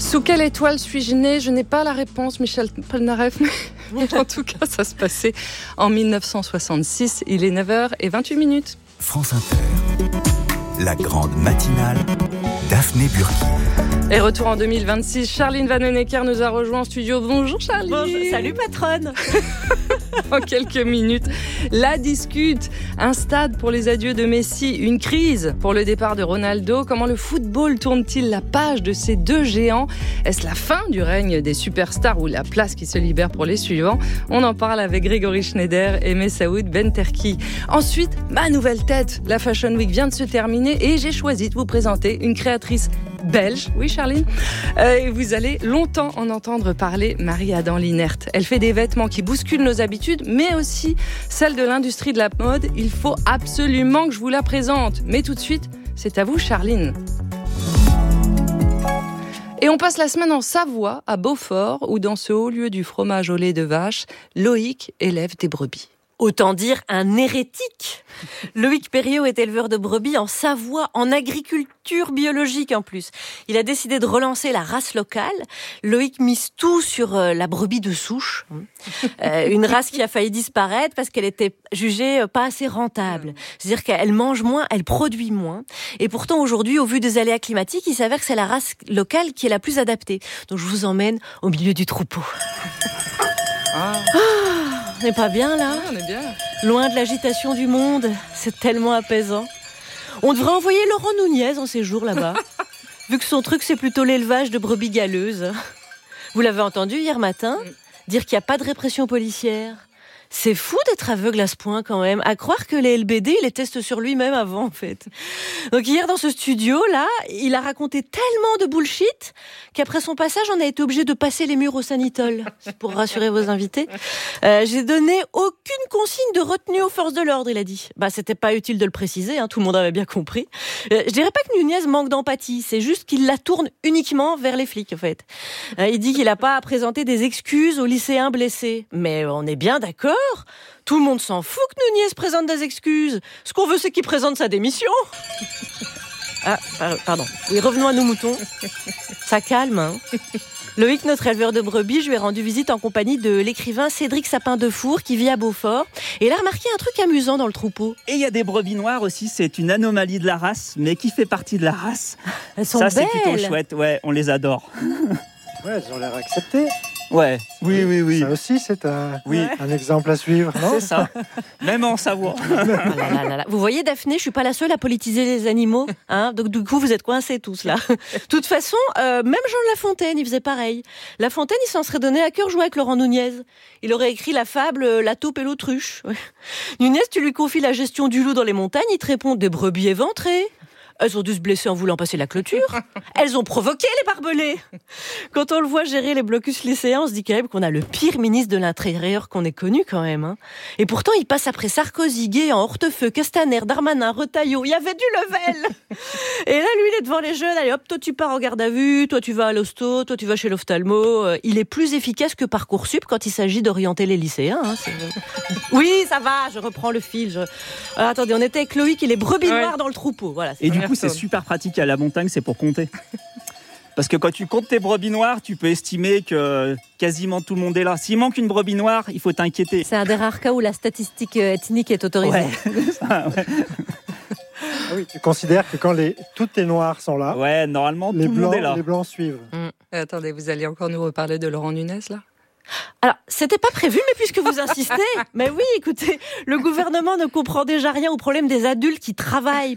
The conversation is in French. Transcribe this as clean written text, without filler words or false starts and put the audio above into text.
Sous quelle étoile suis-je né ? Je n'ai pas la réponse, Michel Polnareff, mais en tout cas, ça se passait en 1966. Il est 9h28. France Inter, la grande matinale, Daphné Burki. Et retour en 2026, Charline Vanhoenacker nous a rejoint en studio. Bonjour Charline. Bonjour, salut patronne. En quelques minutes, la discute, un stade pour les adieux de Messi, une crise pour le départ de Ronaldo. Comment le football tourne-t-il la page de ces deux géants ? Est-ce la fin du règne des superstars ou la place qui se libère pour les suivants ? On en parle avec Grégory Schneider et Messaoud Benterki. Ensuite, ma nouvelle tête, la Fashion Week vient de se terminer et j'ai choisi de vous présenter une créatrice belge, oui Charline, et vous allez longtemps en entendre parler, Marie-Adam Linert. Elle fait des vêtements qui bousculent nos habitudes, mais aussi celles de l'industrie de la mode. Il faut absolument que je vous la présente. Mais tout de suite, c'est à vous Charline. Et on passe la semaine en Savoie, à Beaufort, où dans ce haut lieu du fromage au lait de vache, Loïc élève des brebis. Autant dire un hérétique. Loïc Perriot est éleveur de brebis en Savoie, en agriculture biologique en plus. Il a décidé de relancer la race locale. Loïc mise tout sur la brebis de souche. Une race qui a failli disparaître parce qu'elle était jugée pas assez rentable. C'est-à-dire qu'elle mange moins, elle produit moins. Et pourtant aujourd'hui, au vu des aléas climatiques, il s'avère que c'est la race locale qui est la plus adaptée. Donc je vous emmène au milieu du troupeau. On n'est pas bien là ? On est bien. Loin de l'agitation du monde, c'est tellement apaisant. On devrait envoyer Laurent Nunez en séjour là-bas, vu que son truc c'est plutôt l'élevage de brebis galeuses. Vous l'avez entendu hier matin dire qu'il n'y a pas de répression policière. C'est fou d'être aveugle à ce point quand même, à croire que les LBD, il les testent sur lui-même avant en fait. Donc hier dans ce studio là, il a raconté tellement de bullshit qu'après son passage, on a été obligé de passer les murs au sanitol, pour rassurer vos invités. J'ai donné aucune consigne de retenue aux forces de l'ordre, il a dit. C'était pas utile de le préciser, tout le monde avait bien compris. Je dirais pas que Nunez manque d'empathie, c'est juste qu'il la tourne uniquement vers les flics en fait. Il dit qu'il a pas à présenter des excuses aux lycéens blessés. Mais on est bien d'accord. Tout le monde s'en fout que Nunez présente des excuses. Ce qu'on veut, c'est qu'il présente sa démission. Pardon. Oui, revenons à nos moutons. Ça calme, Loïc, notre éleveur de brebis, je lui ai rendu visite en compagnie de l'écrivain Cédric Sapin-Defour qui vit à Beaufort. Et il a remarqué un truc amusant dans le troupeau. Et il y a des brebis noires aussi, c'est une anomalie de la race, mais qui fait partie de la race. Elles sont belles. Ça, c'est plutôt chouette, ouais, on les adore. Ouais, elles ont l'air acceptées. Ouais, oui. Ça aussi, c'est un exemple à suivre, non ? C'est ça, même en Savoie. Vous voyez, Daphné, je suis pas la seule à politiser les animaux. Donc du coup, vous êtes coincés tous là. De toute façon, même Jean de La Fontaine, il faisait pareil. La Fontaine, il s'en serait donné à cœur jouer avec Laurent Nunez. Il aurait écrit la fable La taupe et l'autruche. Nunez, tu lui confies la gestion du loup dans les montagnes, il te répond des brebis éventrées. Elles ont dû se blesser en voulant passer la clôture. Elles ont provoqué les barbelés. Quand on le voit gérer les blocus lycéens, on se dit quand même qu'on a le pire ministre de l'Intérieur qu'on ait connu quand même. Et pourtant, il passe après Sarkozy, Guéant, Hortefeux, Castaner, Darmanin, Retailleau. Il y avait du level. Et là, lui, il est devant les jeunes. Allez hop, toi tu pars en garde à vue, toi tu vas à l'hosto, toi tu vas chez l'ophtalmo. Il est plus efficace que Parcoursup quand il s'agit d'orienter les lycéens. Oui, ça va, je reprends le fil. Alors, attendez, on était avec Loïc et les brebis noires dans le troupeau. Voilà. Et du coup, c'est super pratique à la montagne, c'est pour compter. Parce que quand tu comptes tes brebis noires, tu peux estimer que quasiment tout le monde est là. S'il manque une brebis noire, il faut t'inquiéter. C'est un des rares cas où la statistique ethnique est autorisée. Ouais. Ah oui, tu considères que quand toutes les noirs sont là, ouais, normalement, tout le monde est là. Les blancs suivent. Attendez, vous allez encore nous reparler de Laurent Nunez là ? Alors, c'était pas prévu, mais puisque vous insistez, mais oui, écoutez, le gouvernement ne comprend déjà rien au problème des adultes qui travaillent